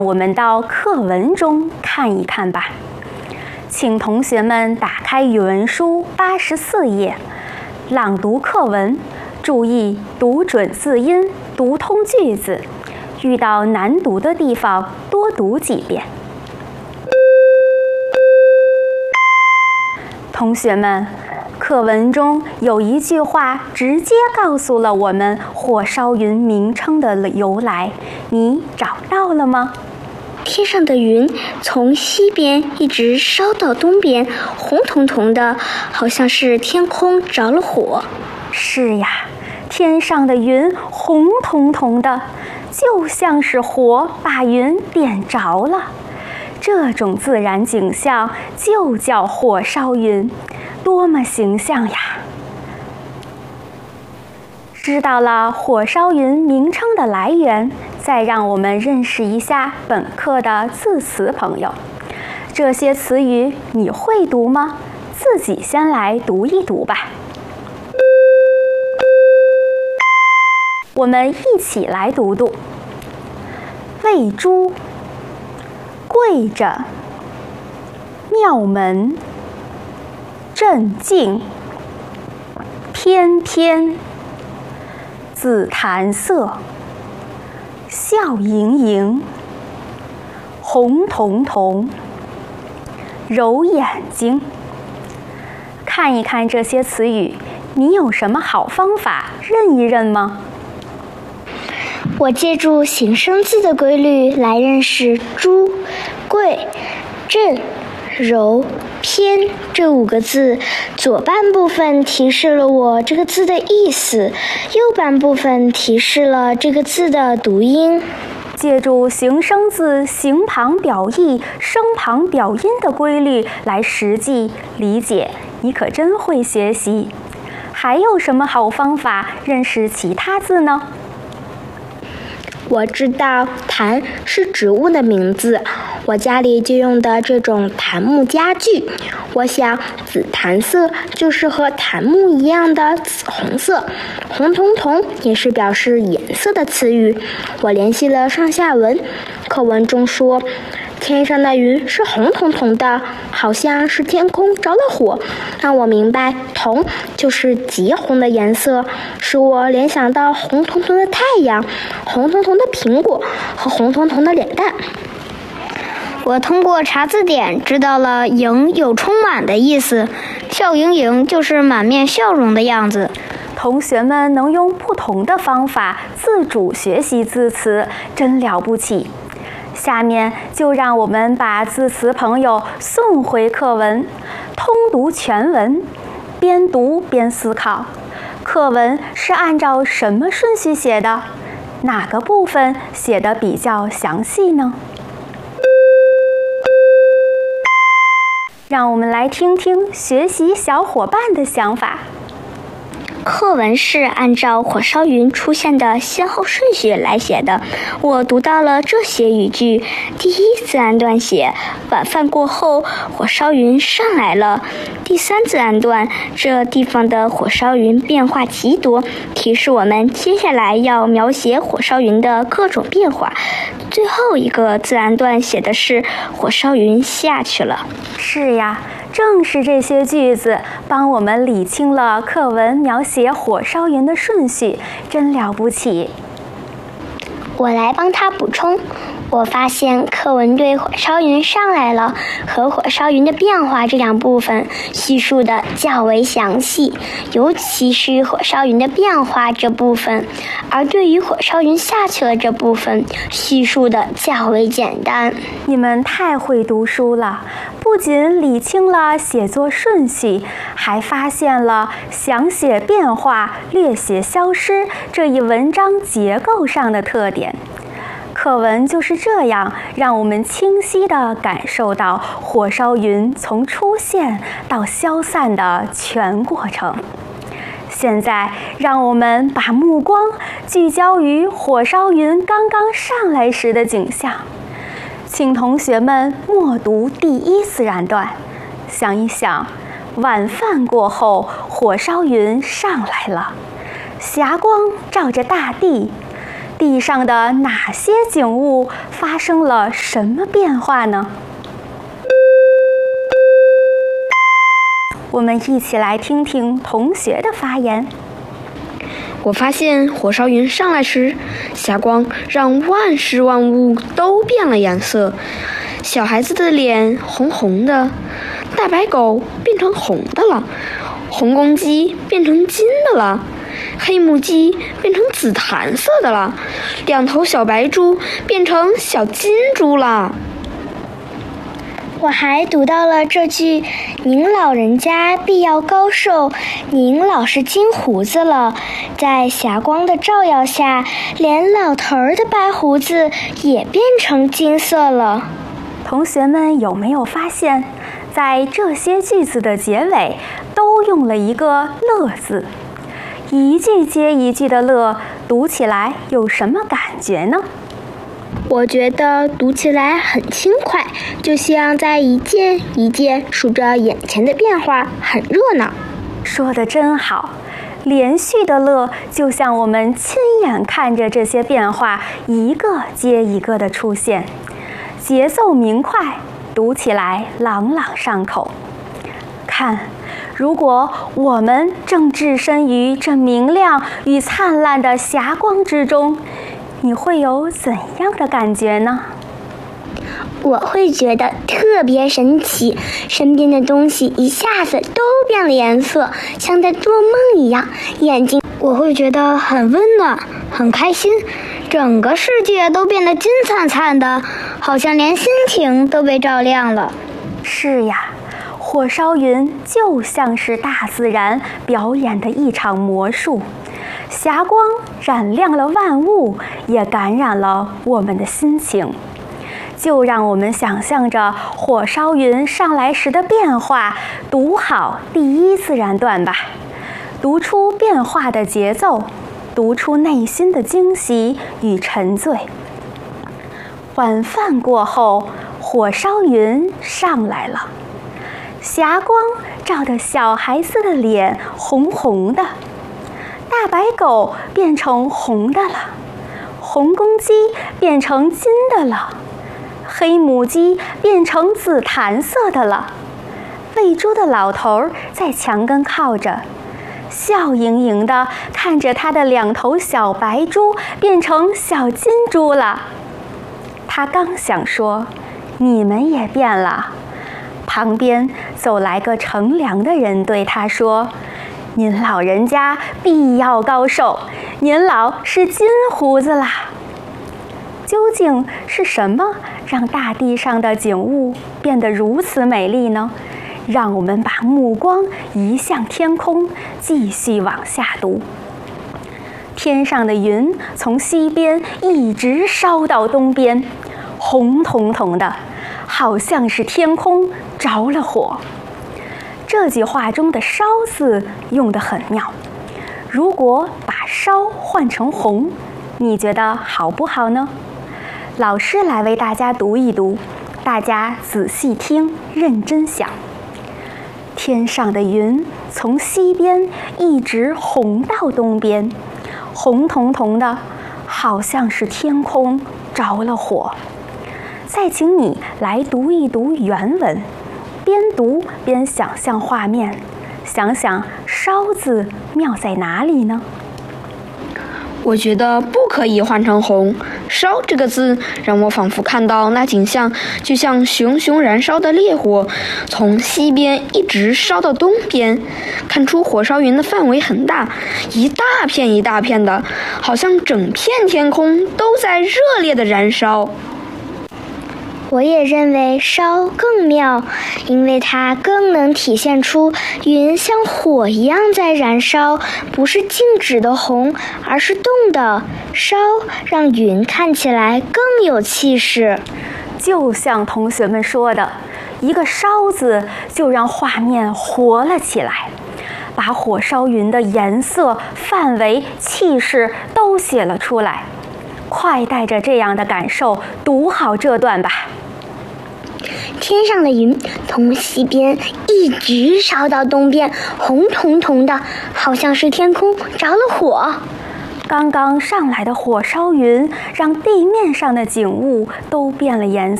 我们到课文中看一看吧。请同学们打开语文书84页，朗读课文，注意读准字音，读通句子，遇到难读的地方多读几遍。同学们，课文中有一句话直接告诉了我们火烧云名称的由来，你找到了吗？ 天上的云从西边一直烧到东边，红彤彤的，好像是天空着了火。 是呀，天上的云红彤彤的，就像是火把云点着了。这种自然景象就叫火烧云，多么形象呀！知道了火烧云名称的来源，再让我们认识一下本课的字词朋友。这些词语你会读吗？自己先来读一读吧。我们一起来读读：喂猪、跪着、庙门、镇静、翩翩、紫檀色、笑盈盈、红彤彤、揉眼睛。看一看这些词语，你有什么好方法认一认吗？ 我借助形声字的规律来认识猪、跪、镇、揉、偏这5个字，左半部分提示了我这个字的意思，右半部分提示了这个字的读音。 借助形声字形旁表意、声旁表音的规律来实际理解，你可真会学习。还有什么好方法认识其他字呢？ 我知道檀是植物的名字，我家里就用的这种檀木家具。我想紫檀色就是和檀木一样的紫红色，红彤彤也是表示颜色的词语。我联系了上下文，课文中说天上的云是红彤彤的，好像是天空着了火，让我明白彤就是极红的颜色，使我联想到红彤彤的太阳、红彤彤的苹果和红彤彤的脸蛋。我通过查字典知道了盈有充满的意思，笑盈盈就是满面笑容的样子。 同学们能用不同的方法自主学习字词，真了不起。下面就让我们把字词朋友送回课文，通读全文，边读边思考。课文是按照什么顺序写的？哪个部分写得比较详细呢？让我们来听听学习小伙伴的想法。 课文是按照火烧云出现的先后顺序来写的。我读到了这些语句：第一自然段写晚饭过后，火烧云上来了；第3自然段，这地方的火烧云变化极多，提示我们接下来要描写火烧云的各种变化。最后一个自然段写的是火烧云下去了。 是呀，正是这些句子帮我们理清了课文描写火烧云的顺序，真了不起。 我来帮他补充。我发现课文对火烧云上来了和火烧云的变化这2部分叙述的较为详细，尤其是火烧云的变化这部分，而对于火烧云下去了这部分叙述的较为简单。 你们太会读书了，不仅理清了写作顺序，还发现了详写变化、略写消失这一文章结构上的特点。课文就是这样让我们清晰地感受到火烧云从出现到消散的全过程。现在让我们把目光聚焦于火烧云刚刚上来时的景象。请同学们默读第1自然段，想一想，晚饭过后，火烧云上来了，霞光照着大地， 地上的哪些景物发生了什么变化呢？我们一起来听听同学的发言。 我发现火烧云上来时，霞光让万事万物都变了颜色。小孩子的脸红红的，大白狗变成红的了，红公鸡变成金的了，黑母鸡变成紫檀色的了，两头小白猪变成小金猪了。 我还读到了这句：您老人家必要高寿，您老是金胡子了。在霞光的照耀下，连老头儿的白胡子也变成金色了。 同学们有没有发现，在这些句子的结尾都用了一个“乐”字，一句接一句的乐，读起来有什么感觉呢？ 我觉得读起来很轻快，就像在一件一件数着眼前的变化，很热闹。 说得真好，连续的乐就像我们亲眼看着这些变化一个接一个的出现，节奏明快，读起来朗朗上口。看，如果我们正置身于这明亮与灿烂的霞光之中，你会有怎样的感觉呢？ 我会觉得特别神奇，身边的东西一下子都变了颜色，像在做梦一样。我会觉得很温暖，很开心，整个世界都变得金灿灿的，好像连心情都被照亮了。 是呀，火烧云就像是大自然表演的一场魔术，霞光染亮了万物，也感染了我们的心情。就让我们想象着火烧云上来时的变化，读好第一自然段吧，读出变化的节奏，读出内心的惊喜与沉醉。晚饭过后，火烧云上来了，霞光照得小孩子的脸红红的，大白狗变成红的了，红公鸡变成金的了，黑母鸡变成紫檀色的了，喂猪的老头在墙根靠着，笑盈盈地看着他的两头小白猪变成小金猪了。他刚想说你们也变了，旁边走来个乘凉的人对他说，您老人家必要高寿，您老是金胡子啦。究竟是什么让大地上的景物变得如此美丽呢？让我们把目光移向天空，继续往下读。天上的云从西边一直烧到东边，红彤彤的，好像是天空着了火。这句话中的烧字用得很妙，如果把烧换成红，你觉得好不好呢？老师来为大家读一读，大家仔细听，认真想。天上的云从西边一直红到东边，红彤彤的，好像是天空着了火。再请你来读一读原文，边读边想象画面，想想烧字妙在哪里呢？ 我觉得不可以换成红，烧这个字让我仿佛看到那景象，就像熊熊燃烧的烈火，从西边一直烧到东边，看出火烧云的范围很大，一大片一大片的，好像整片天空都在热烈的燃烧。 我也认为烧更妙，因为它更能体现出云像火一样在燃烧，不是静止的红，而是动的。烧让云看起来更有气势。 就像同学们说的，一个烧字就让画面活了起来，把火烧云的颜色、范围、气势都写了出来。快带着这样的感受读好这段吧。 天上的云从西边一直烧到东边，红彤彤的，好像是天空着了火。 刚刚上来的火烧云让地面上的景物都变了颜